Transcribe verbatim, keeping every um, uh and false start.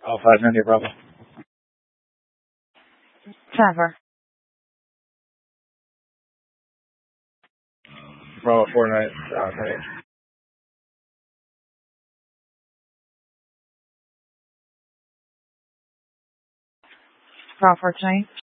Oh, five ninety, Bravo. Trevor. Bravo, four nine. Uh, nine. Bravo fourteen.